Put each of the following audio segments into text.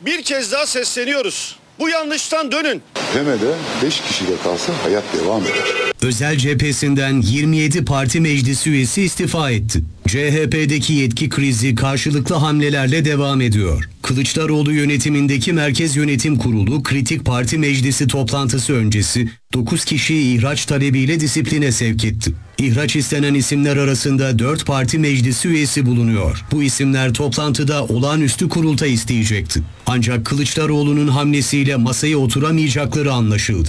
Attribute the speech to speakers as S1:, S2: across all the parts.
S1: Bir kez daha sesleniyoruz. Bu yanlıştan dönün.
S2: Temelde 5 kişi de kalsa hayat devam eder.
S3: Özel cephesinden 27 parti meclis üyesi istifa etti. CHP'deki yetki krizi karşılıklı hamlelerle devam ediyor. Kılıçdaroğlu yönetimindeki Merkez Yönetim Kurulu kritik parti meclisi toplantısı öncesi 9 kişiyi ihraç talebiyle disipline sevk etti. İhraç istenen isimler arasında 4 parti meclisi üyesi bulunuyor. Bu isimler toplantıda olağanüstü kurultay isteyecekti. Ancak Kılıçdaroğlu'nun hamlesiyle masaya oturamayacakları anlaşıldı.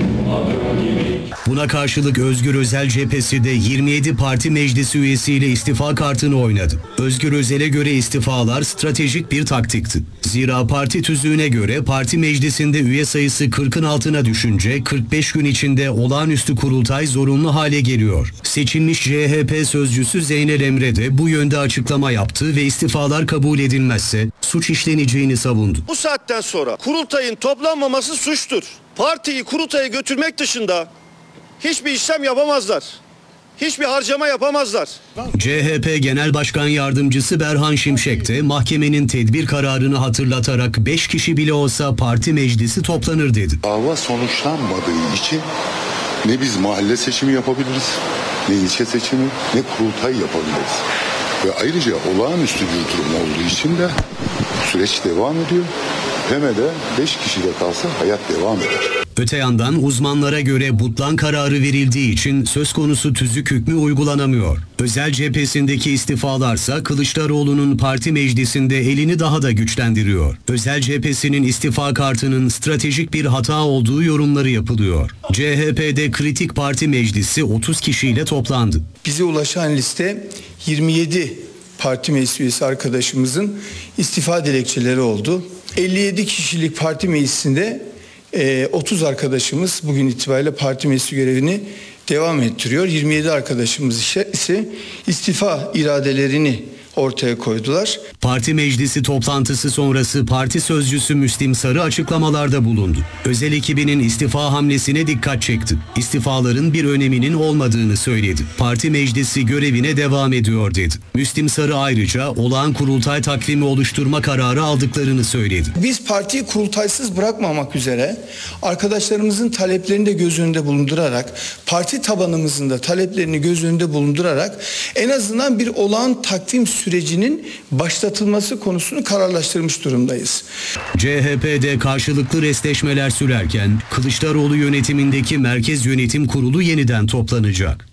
S3: Buna karşılık Özgür Özel cephesi de 27 parti meclisi üyesiyle istifa kartını oynadı. Özgür Özel'e göre istifalar stratejik bir taktikti. Zira parti tüzüğüne göre parti meclisinde üye sayısı 40'ın altına düşünce 45 gün içinde olağanüstü kurultay zorunlu hale geliyor. Seçilmiş CHP sözcüsü Zeynel Emre de bu yönde açıklama yaptı ve istifalar kabul edilmezse suç işleneceğini savundu.
S1: Bu saatten sonra kurultayın toplanmaması suçtur. Partiyi kurultaya götürmek dışında hiçbir işlem yapamazlar. Hiçbir harcama yapamazlar.
S3: CHP Genel Başkan Yardımcısı Berhan Şimşek de mahkemenin tedbir kararını hatırlatarak 5 kişi bile olsa parti meclisi toplanır dedi.
S2: Dava sonuçlanmadığı için ne biz mahalle seçimi yapabiliriz, ne ilçe seçimi, ne kurultay yapabiliriz. Ve ayrıca olağanüstü bir durum olduğu için de süreç devam ediyor. Temelde 5 kişi de kalsa hayat devam eder.
S3: Öte yandan uzmanlara göre butlan kararı verildiği için söz konusu tüzük hükmü uygulanamıyor. Özel cephesindeki istifalarsa Kılıçdaroğlu'nun parti meclisinde elini daha da güçlendiriyor. Özel cephesinin istifa kartının stratejik bir hata olduğu yorumları yapılıyor. CHP'de kritik parti meclisi 30 kişiyle toplandı.
S4: Bize ulaşan liste 27 parti meclis üyesi arkadaşımızın istifa dilekçeleri oldu. 57 kişilik parti meclisinde 30 arkadaşımız bugün itibariyle parti meclisi görevini devam ettiriyor. 27 arkadaşımız ise istifa iradelerini ortaya koydular.
S3: Parti meclisi toplantısı sonrası parti sözcüsü Müslim Sarı açıklamalarda bulundu. Özel ekibinin istifa hamlesine dikkat çekti. İstifaların bir öneminin olmadığını söyledi. Parti meclisi görevine devam ediyor dedi. Müslim Sarı ayrıca olağan kurultay takvimi oluşturma kararı aldıklarını söyledi.
S4: Biz partiyi kurultaysız bırakmamak üzere arkadaşlarımızın taleplerini de göz önünde bulundurarak, parti tabanımızın da taleplerini göz önünde bulundurarak en azından bir olağan takvim sürecinin başlatılması konusunu kararlaştırmış durumdayız.
S3: CHP'de karşılıklı restleşmeler sürerken Kılıçdaroğlu yönetimindeki Merkez Yönetim Kurulu yeniden toplanacak.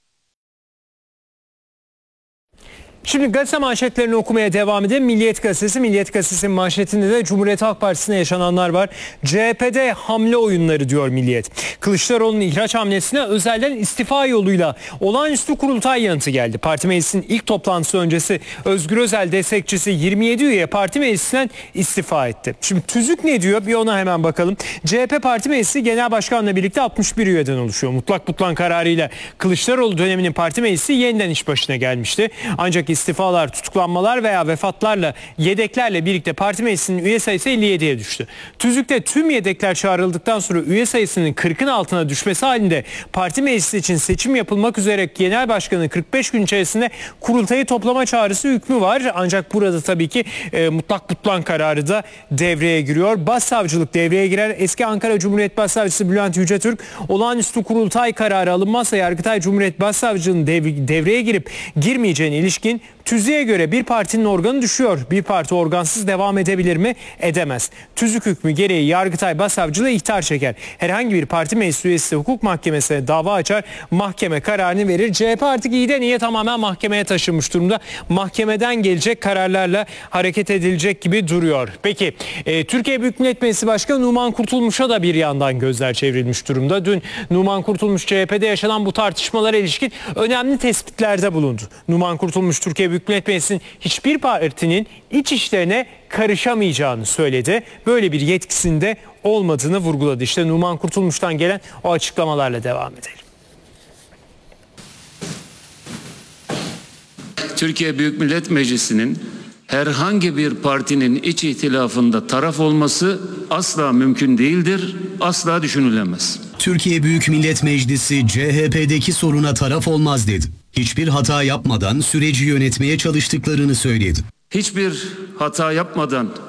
S5: Şimdi gazete manşetlerini okumaya devam edelim. Milliyet Gazetesi'nin manşetinde de Cumhuriyet Halk Partisi'ne yaşananlar var. CHP'de hamle oyunları diyor Milliyet. Kılıçdaroğlu'nun ihraç hamlesine Özel'den istifa yoluyla olağanüstü kurultay yanıtı geldi. Parti meclisinin ilk toplantısı öncesi Özgür Özel destekçisi 27 üye parti meclisinden istifa etti. Şimdi tüzük ne diyor? Bir ona hemen bakalım. CHP Parti Meclisi Genel Başkan'la birlikte 61 üyeden oluşuyor. Mutlak butlan kararıyla Kılıçdaroğlu döneminin parti meclisi yeniden iş başına gelmişti. Ancak istifalar, tutuklanmalar veya vefatlarla yedeklerle birlikte parti meclisinin üye sayısı 57'ye düştü. Tüzükte tüm yedekler çağrıldıktan sonra üye sayısının 40'ın altına düşmesi halinde parti meclisi için seçim yapılmak üzere genel başkanın 45 gün içerisinde kurultayı toplama çağrısı hükmü var. Ancak burada tabii ki mutlak butlan kararı da devreye giriyor. Başsavcılık devreye girer. Eski Ankara Cumhuriyet Başsavcısı Bülent Yücetürk olağanüstü kurultay kararı alınmazsa Yargıtay Cumhuriyet Başsavcılığının devreye girip girmeyeceğine ilişkin tüzüğe göre bir partinin organı düşüyor. Bir parti organsız devam edebilir mi? Edemez. Tüzük hükmü gereği Yargıtay Başsavcılığı ihtar çeker. Herhangi bir parti meclis üyesi hukuk mahkemesine dava açar. Mahkeme kararını verir. CHP artık iyiden iyiye tamamen mahkemeye taşınmış durumda. Mahkemeden gelecek kararlarla hareket edilecek gibi duruyor. Peki Türkiye Büyük Millet Meclisi Başkanı Numan Kurtulmuş'a da bir yandan gözler çevrilmiş durumda. Dün Numan Kurtulmuş CHP'de yaşanan bu tartışmalara ilişkin önemli tespitlerde bulundu. Numan Kurtulmuş Türkiye Büyük Millet Meclisi'nin hiçbir partinin iç işlerine karışamayacağını söyledi. Böyle bir yetkisinde olmadığını vurguladı. İşte Numan Kurtulmuş'tan gelen o açıklamalarla devam edelim.
S6: Türkiye Büyük Millet Meclisi'nin herhangi bir partinin iç ihtilafında taraf olması asla mümkün değildir, asla düşünülemez.
S3: Türkiye Büyük Millet Meclisi CHP'deki soruna taraf olmaz dedi. Hiçbir hata yapmadan süreci yönetmeye çalıştıklarını söyledi.
S6: Hiçbir hata yapmadan